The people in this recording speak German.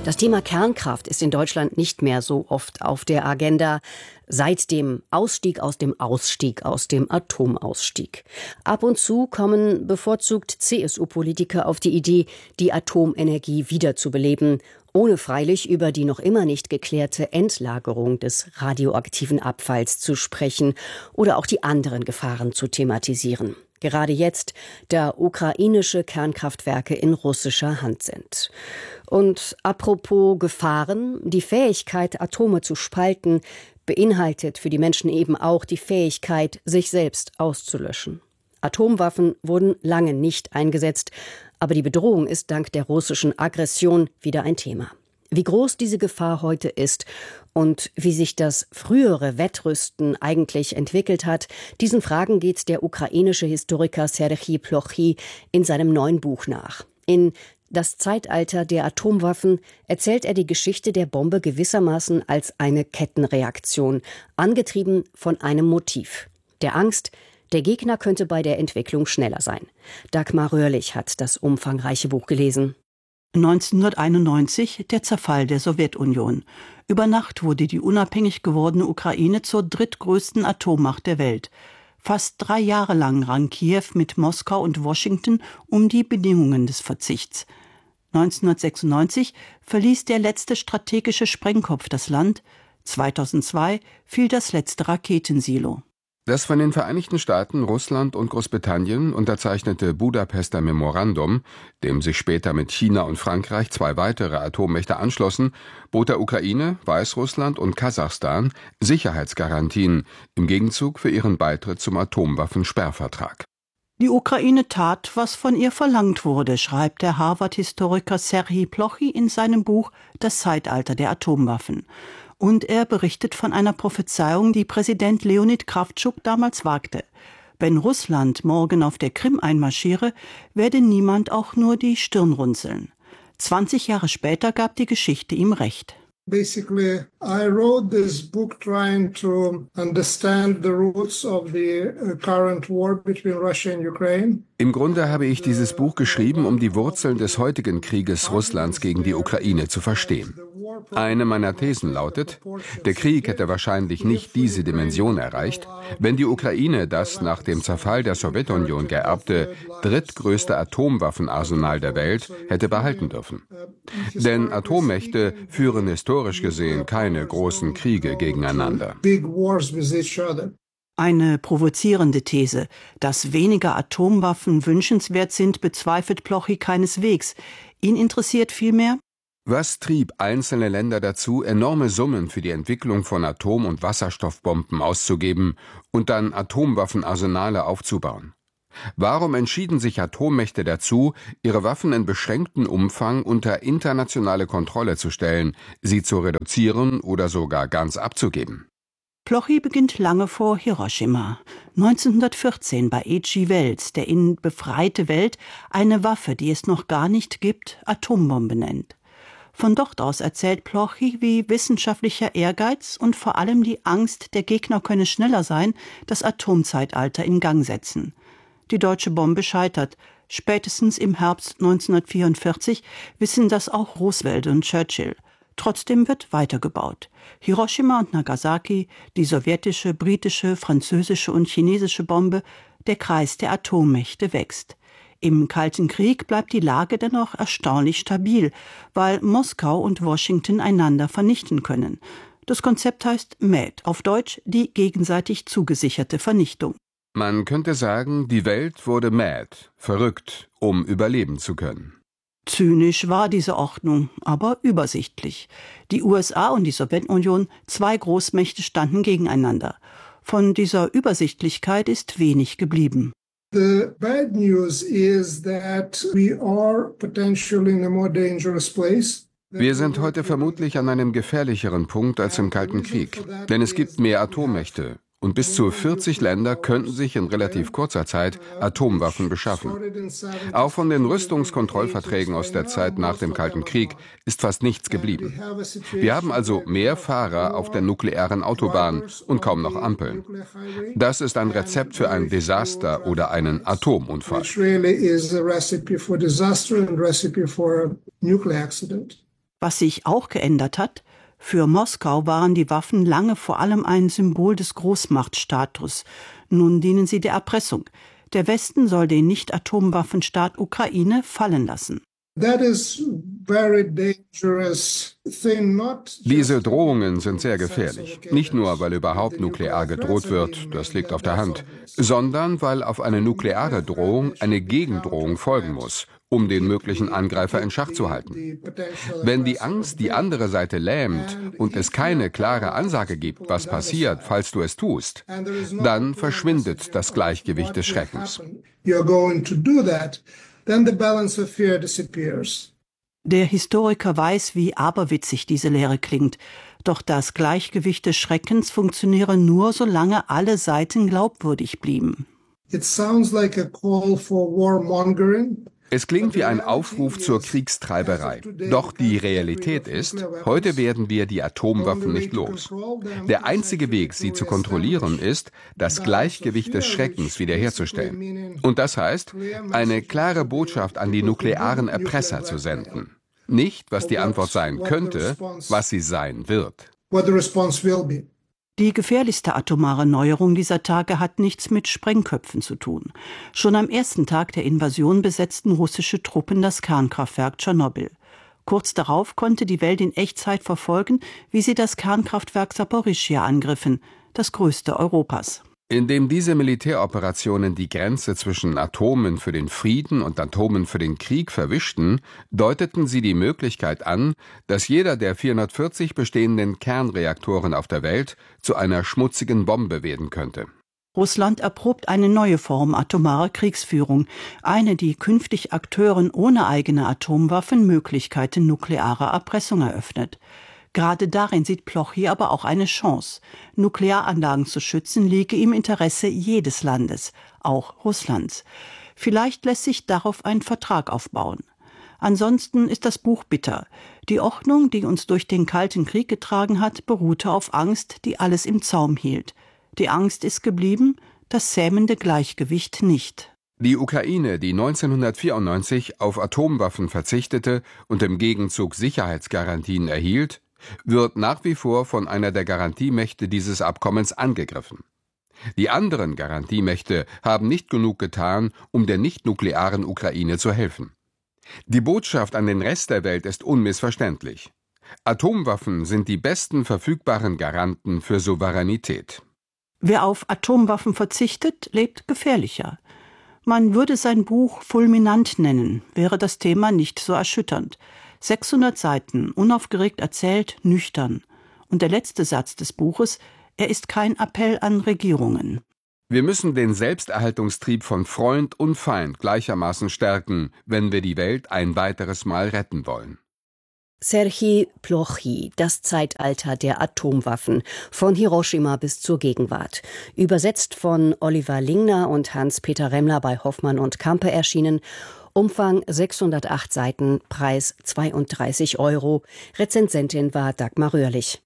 Das Thema Kernkraft ist in Deutschland nicht mehr so oft auf der Agenda seit dem Ausstieg aus dem Atomausstieg. Ab und zu kommen bevorzugt CSU-Politiker auf die Idee, die Atomenergie wiederzubeleben, ohne freilich über die noch immer nicht geklärte Endlagerung des radioaktiven Abfalls zu sprechen oder auch die anderen Gefahren zu thematisieren. Gerade jetzt, da ukrainische Kernkraftwerke in russischer Hand sind. Und apropos Gefahren, die Fähigkeit, Atome zu spalten, beinhaltet für die Menschen eben auch die Fähigkeit, sich selbst auszulöschen. Atomwaffen wurden lange nicht eingesetzt, aber die Bedrohung ist dank der russischen Aggression wieder ein Thema. Wie groß diese Gefahr heute ist und wie sich das frühere Wettrüsten eigentlich entwickelt hat, diesen Fragen geht der ukrainische Historiker Serhij Plochy in seinem neuen Buch nach. In Das Zeitalter der Atomwaffen erzählt er die Geschichte der Bombe gewissermaßen als eine Kettenreaktion, angetrieben von einem Motiv: der Angst, der Gegner könnte bei der Entwicklung schneller sein. Dagmar Röhrlich hat das umfangreiche Buch gelesen. 1991 der Zerfall der Sowjetunion. Über Nacht wurde die unabhängig gewordene Ukraine zur drittgrößten Atommacht der Welt. Fast 3 Jahre lang rang Kiew mit Moskau und Washington um die Bedingungen des Verzichts. 1996 verließ der letzte strategische Sprengkopf das Land. 2002 fiel das letzte Raketensilo. Das von den Vereinigten Staaten, Russland und Großbritannien unterzeichnete Budapester Memorandum, dem sich später mit China und Frankreich 2 weitere Atommächte anschlossen, bot der Ukraine, Weißrussland und Kasachstan Sicherheitsgarantien im Gegenzug für ihren Beitritt zum Atomwaffensperrvertrag. Die Ukraine tat, was von ihr verlangt wurde, schreibt der Harvard-Historiker Serhij Plochy in seinem Buch Das Zeitalter der Atomwaffen. Und er berichtet von einer Prophezeiung, die Präsident Leonid Krawtschuk damals wagte. Wenn Russland morgen auf der Krim einmarschiere, werde niemand auch nur die Stirn runzeln. 20 Jahre später gab die Geschichte ihm recht. Basically, I wrote this book trying to understand the roots of the current war between Russia and Ukraine. Im Grunde habe ich dieses Buch geschrieben, um die Wurzeln des heutigen Krieges Russlands gegen die Ukraine zu verstehen. Eine meiner Thesen lautet, der Krieg hätte wahrscheinlich nicht diese Dimension erreicht, wenn die Ukraine das nach dem Zerfall der Sowjetunion geerbte drittgrößte Atomwaffenarsenal der Welt hätte behalten dürfen. Denn Atommächte führen historisch gesehen keine großen Kriege gegeneinander. Eine provozierende These. Dass weniger Atomwaffen wünschenswert sind, bezweifelt Plochy keineswegs. Ihn interessiert vielmehr: Was trieb einzelne Länder dazu, enorme Summen für die Entwicklung von Atom- und Wasserstoffbomben auszugeben und dann Atomwaffenarsenale aufzubauen? Warum entschieden sich Atommächte dazu, ihre Waffen in beschränktem Umfang unter internationale Kontrolle zu stellen, sie zu reduzieren oder sogar ganz abzugeben? Plochy beginnt lange vor Hiroshima. 1914 bei H.G. Wells, der in Befreite Welt eine Waffe, die es noch gar nicht gibt, Atombombe nennt. Von dort aus erzählt Plochy, wie wissenschaftlicher Ehrgeiz und vor allem die Angst, der Gegner könne schneller sein, das Atomzeitalter in Gang setzen. Die deutsche Bombe scheitert. Spätestens im Herbst 1944 wissen das auch Roosevelt und Churchill. Trotzdem wird weitergebaut. Hiroshima und Nagasaki, die sowjetische, britische, französische und chinesische Bombe, der Kreis der Atommächte wächst. Im Kalten Krieg bleibt die Lage dennoch erstaunlich stabil, weil Moskau und Washington einander vernichten können. Das Konzept heißt MAD, auf Deutsch die gegenseitig zugesicherte Vernichtung. Man könnte sagen, die Welt wurde mad, verrückt, um überleben zu können. Zynisch war diese Ordnung, aber übersichtlich. Die USA und die Sowjetunion, 2 Großmächte, standen gegeneinander. Von dieser Übersichtlichkeit ist wenig geblieben. The bad news is that we are potentially in a more dangerous place. Wir sind heute vermutlich an einem gefährlicheren Punkt als im Kalten Krieg, denn es gibt mehr Atommächte. Und bis zu 40 Länder könnten sich in relativ kurzer Zeit Atomwaffen beschaffen. Auch von den Rüstungskontrollverträgen aus der Zeit nach dem Kalten Krieg ist fast nichts geblieben. Wir haben also mehr Fahrer auf der nuklearen Autobahn und kaum noch Ampeln. Das ist ein Rezept für ein Desaster oder einen Atomunfall. Was sich auch geändert hat: Für Moskau waren die Waffen lange vor allem ein Symbol des Großmachtstatus. Nun dienen sie der Erpressung. Der Westen soll den Nicht-Atomwaffenstaat Ukraine fallen lassen. Diese Drohungen sind sehr gefährlich. Nicht nur, weil überhaupt nuklear gedroht wird, das liegt auf der Hand, sondern weil auf eine nukleare Drohung eine Gegendrohung folgen muss, um den möglichen Angreifer in Schach zu halten. Wenn die Angst die andere Seite lähmt und es keine klare Ansage gibt, was passiert, falls du es tust, dann verschwindet das Gleichgewicht des Schreckens. Der Historiker weiß, wie aberwitzig diese Lehre klingt. Doch das Gleichgewicht des Schreckens funktioniere nur, solange alle Seiten glaubwürdig blieben. Es klingt wie ein Aufruf zur Kriegstreiberei. Doch die Realität ist, heute werden wir die Atomwaffen nicht los. Der einzige Weg, sie zu kontrollieren, ist, das Gleichgewicht des Schreckens wiederherzustellen. Und das heißt, eine klare Botschaft an die nuklearen Erpresser zu senden. Nicht, was die Antwort sein könnte, was sie sein wird. Die gefährlichste atomare Neuerung dieser Tage hat nichts mit Sprengköpfen zu tun. Schon am ersten Tag der Invasion besetzten russische Truppen das Kernkraftwerk Tschernobyl. Kurz darauf konnte die Welt in Echtzeit verfolgen, wie sie das Kernkraftwerk Saporischschja angriffen, das größte Europas. Indem diese Militäroperationen die Grenze zwischen Atomen für den Frieden und Atomen für den Krieg verwischten, deuteten sie die Möglichkeit an, dass jeder der 440 bestehenden Kernreaktoren auf der Welt zu einer schmutzigen Bombe werden könnte. Russland erprobt eine neue Form atomarer Kriegsführung, eine, die künftig Akteuren ohne eigene Atomwaffen Möglichkeiten nuklearer Erpressung eröffnet. Gerade darin sieht Plochy aber auch eine Chance. Nuklearanlagen zu schützen liege im Interesse jedes Landes, auch Russlands. Vielleicht lässt sich darauf ein Vertrag aufbauen. Ansonsten ist das Buch bitter. Die Ordnung, die uns durch den Kalten Krieg getragen hat, beruhte auf Angst, die alles im Zaum hielt. Die Angst ist geblieben, das zähmende Gleichgewicht nicht. Die Ukraine, die 1994 auf Atomwaffen verzichtete und im Gegenzug Sicherheitsgarantien erhielt, wird nach wie vor von einer der Garantiemächte dieses Abkommens angegriffen. Die anderen Garantiemächte haben nicht genug getan, um der nicht-nuklearen Ukraine zu helfen. Die Botschaft an den Rest der Welt ist unmissverständlich. Atomwaffen sind die besten verfügbaren Garanten für Souveränität. Wer auf Atomwaffen verzichtet, lebt gefährlicher. Man würde sein Buch fulminant nennen, wäre das Thema nicht so erschütternd. 600 Seiten, unaufgeregt erzählt, nüchtern. Und der letzte Satz des Buches: Er ist kein Appell an Regierungen. Wir müssen den Selbsterhaltungstrieb von Freund und Feind gleichermaßen stärken, wenn wir die Welt ein weiteres Mal retten wollen. Serhij Plochy, das Zeitalter der Atomwaffen, von Hiroshima bis zur Gegenwart. Übersetzt von Oliver Lingner und Hans-Peter Remmler bei Hoffmann und Campe erschienen. Umfang 608 Seiten, Preis 32 €. Rezensentin war Dagmar Röhrlich.